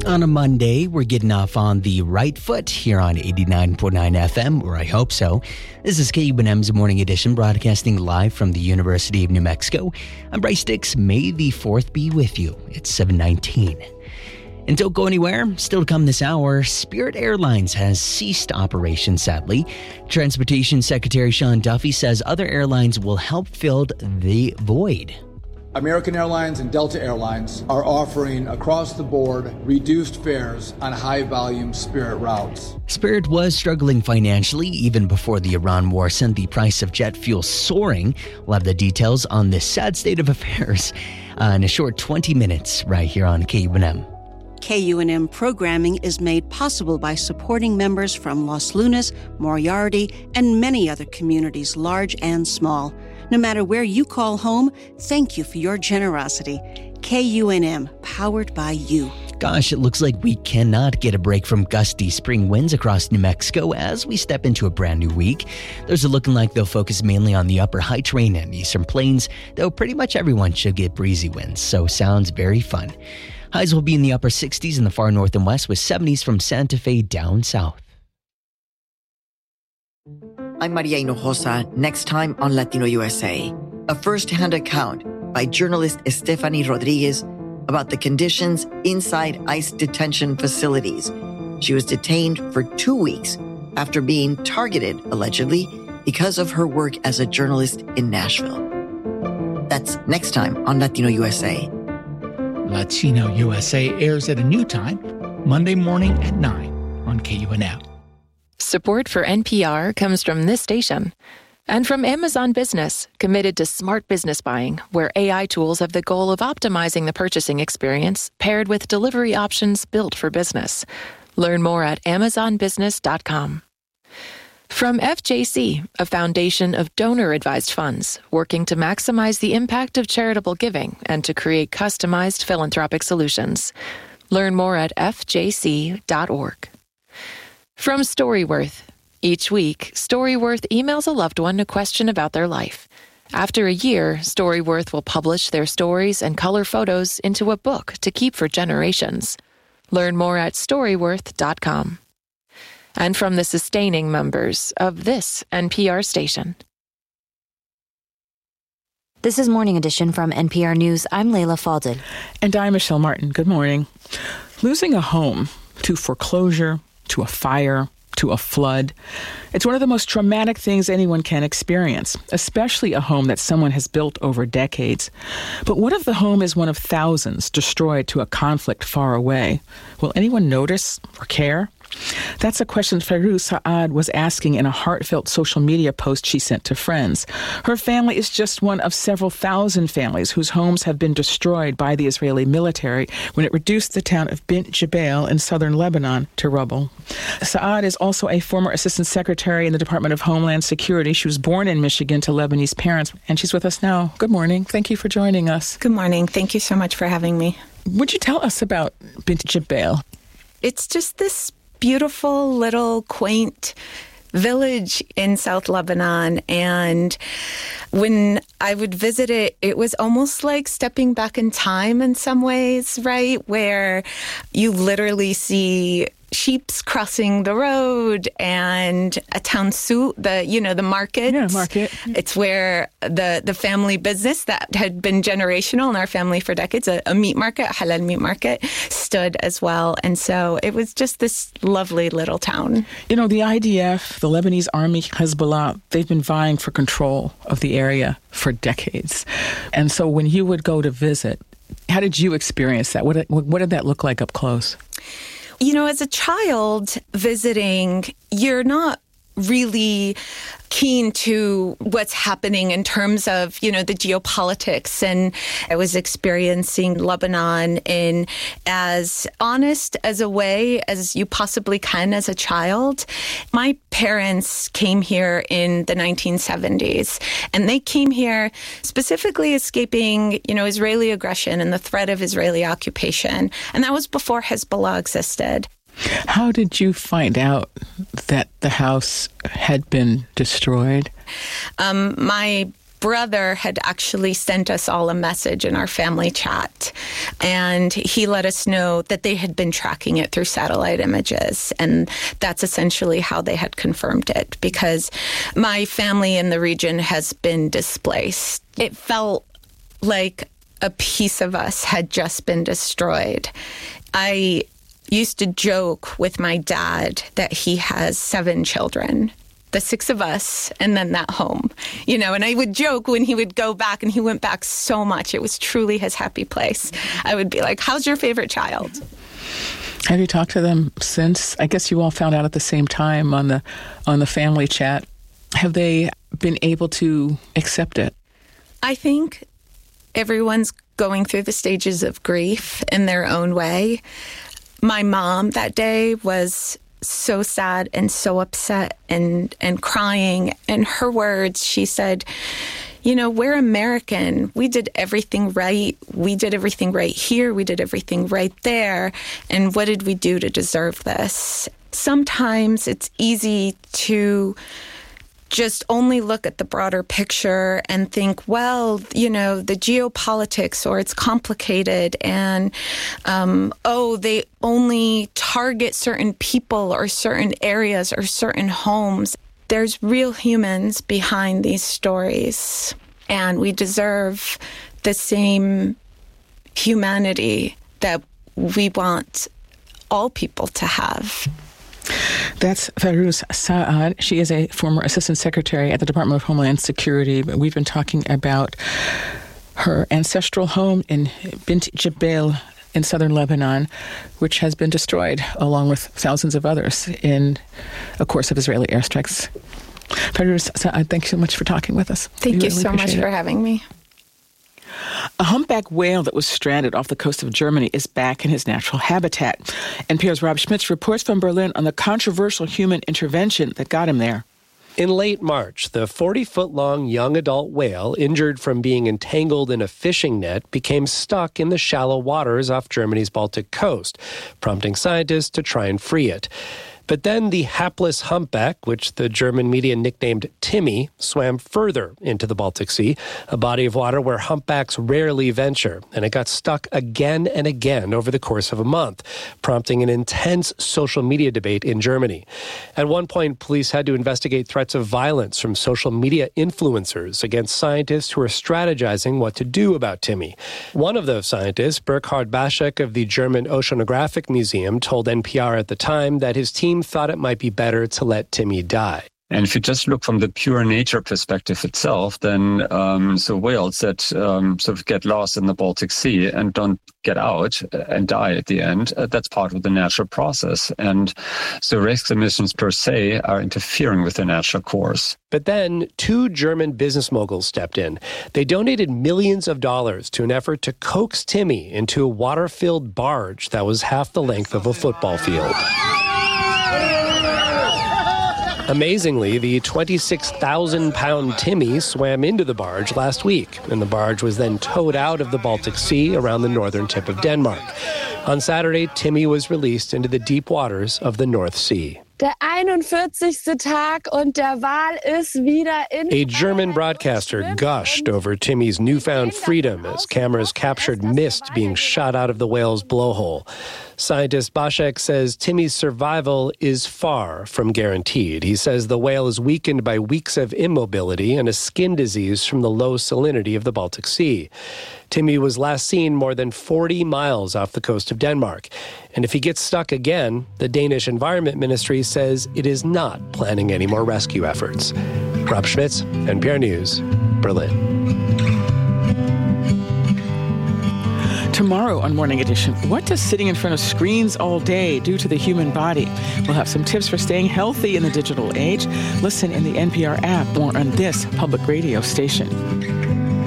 On a Monday, we're getting off on the right foot here on 89.9 FM, or I hope so. This is KUNM's Morning Edition, broadcasting live from the University of New Mexico. I'm Bryce Dix. May the 4th be with you. It's 7:19. And don't go anywhere. Still to come this hour, Spirit Airlines has ceased operations, sadly. Transportation Secretary Sean Duffy says other airlines will help fill the void. American Airlines and Delta Airlines are offering across the board reduced fares on high-volume Spirit routes. Spirit was struggling financially even before the Iran war sent the price of jet fuel soaring. We'll have the details on this sad state of affairs in a short 20 minutes right here on KUNM. KUNM programming is made possible by supporting members from Los Lunas, Moriarty, and many other communities, large and small. No matter where you call home, thank you for your generosity. KUNM, powered by you. Gosh, it looks like we cannot get a break from gusty spring winds across New Mexico as we step into a brand new week. Those are looking like they'll focus mainly on the upper high terrain and eastern plains, though pretty much everyone should get breezy winds, so sounds very fun. Highs will be in the upper 60s in the far north and west, with 70s from Santa Fe down south. I'm Maria Hinojosa. Next time on Latino USA, a first-hand account by journalist Estefany Rodriguez about the conditions inside ICE detention facilities. She was detained for 2 weeks after being targeted, allegedly, because of her work as a journalist in Nashville. That's next time on Latino USA. Latino USA airs at a new time, Monday morning at 9 on KUNM. Support for NPR comes from this station and from Amazon Business, committed to smart business buying, where AI tools have the goal of optimizing the purchasing experience paired with delivery options built for business. Learn more at amazonbusiness.com. From FJC, a foundation of donor-advised funds working to maximize the impact of charitable giving and to create customized philanthropic solutions. Learn more at fjc.org. From Storyworth. Each week, Storyworth emails a loved one a question about their life. After a year, Storyworth will publish their stories and color photos into a book to keep for generations. Learn more at storyworth.com. And from the sustaining members of this NPR station. This is Morning Edition from NPR News. I'm Layla Falded. And I'm Michelle Martin. Good morning. Losing a home to foreclosure, to a fire, to a flood. It's one of the most traumatic things anyone can experience, especially a home that someone has built over decades. But what if the home is one of thousands destroyed to a conflict far away? Will anyone notice or care? That's a question Feiruz Saad was asking in a heartfelt social media post she sent to friends. Her family is just one of several thousand families whose homes have been destroyed by the Israeli military when it reduced the town of Bint Jbeil in southern Lebanon to rubble. Saad is also a former assistant secretary in the Department of Homeland Security. She was born in Michigan to Lebanese parents, and she's with us now. Good morning. Thank you for joining us. Good morning. Thank you so much for having me. Would you tell us about Bint Jbeil? It's just this beautiful little quaint village in South Lebanon, and when I would visit it, it was almost like stepping back in time in some ways, right? Where you literally see sheeps crossing the road and a town suit, the market. Yeah, market. It's where the family business that had been generational in our family for decades, a meat market, a halal meat market, stood as well. And so it was just this lovely little town. The IDF, the Lebanese army, Hezbollah, they've been vying for control of the area for decades. And so when you would go to visit, how did you experience that? What did that look like up close? As a child visiting, you're not really keen to what's happening in terms of, the geopolitics. And I was experiencing Lebanon in as honest as a way as you possibly can as a child. My parents came here in the 1970s, and they came here specifically escaping, Israeli aggression and the threat of Israeli occupation. And that was before Hezbollah existed. How did you find out that the house had been destroyed? My brother had actually sent us all a message in our family chat, and he let us know that they had been tracking it through satellite images, and that's essentially how they had confirmed it, because my family in the region has been displaced. It felt like a piece of us had just been destroyed. I used to joke with my dad that he has 7 children, the 6 of us, and then that home, and I would joke when he would go back, and he went back so much. It was truly his happy place. I would be like, how's your favorite child? Have you talked to them since? I guess you all found out at the same time on the family chat. Have they been able to accept it? I think everyone's going through the stages of grief in their own way. My mom that day was so sad and so upset and crying. In her words, she said, we're American. We did everything right. We did everything right here. We did everything right there. And what did we do to deserve this? Sometimes it's easy to just only look at the broader picture and think, well, the geopolitics, or it's complicated, and, they only target certain people or certain areas or certain homes. There's real humans behind these stories, and we deserve the same humanity that we want all people to have. That's Fairouz Saad. She is a former assistant secretary at the Department of Homeland Security. We've been talking about her ancestral home in Bint Jbeil in southern Lebanon, which has been destroyed along with thousands of others in a course of Israeli airstrikes. Fairouz Saad, thank you so much for talking with us. Thank you so much for having me. A humpback whale that was stranded off the coast of Germany is back in his natural habitat. NPR's Rob Schmitz reports from Berlin on the controversial human intervention that got him there. In late March, the 40-foot-long young adult whale, injured from being entangled in a fishing net, became stuck in the shallow waters off Germany's Baltic coast, prompting scientists to try and free it. But then the hapless humpback, which the German media nicknamed Timmy, swam further into the Baltic Sea, a body of water where humpbacks rarely venture, and it got stuck again and again over the course of a month, prompting an intense social media debate in Germany. At one point, police had to investigate threats of violence from social media influencers against scientists who are strategizing what to do about Timmy. One of those scientists, Burkhard Baschek of the German Oceanographic Museum, told NPR at the time that his team thought it might be better to let Timmy die. And if you just look from the pure nature perspective itself, then so whales that sort of get lost in the Baltic Sea and don't get out and die at the end, that's part of the natural process. And so rescue missions per se are interfering with the natural course. But then 2 German business moguls stepped in. They donated millions of dollars to an effort to coax Timmy into a water-filled barge that was half the length of a football field. Amazingly, the 26,000-pound Timmy swam into the barge last week, and the barge was then towed out of the Baltic Sea around the northern tip of Denmark. On Saturday, Timmy was released into the deep waters of the North Sea. Der 41. Tag und der Wal ist wieder in. A German broadcaster gushed over Timmy's newfound freedom as cameras captured mist being shot out of the whale's blowhole. Scientist Baschek says Timmy's survival is far from guaranteed. He says the whale is weakened by weeks of immobility and a skin disease from the low salinity of the Baltic Sea. Timmy was last seen more than 40 miles off the coast of Denmark. And if he gets stuck again, the Danish Environment Ministry says it is not planning any more rescue efforts. Rob Schmitz, NPR News, Berlin. Tomorrow on Morning Edition, what does sitting in front of screens all day do to the human body? We'll have some tips for staying healthy in the digital age. Listen in the NPR app or on this public radio station.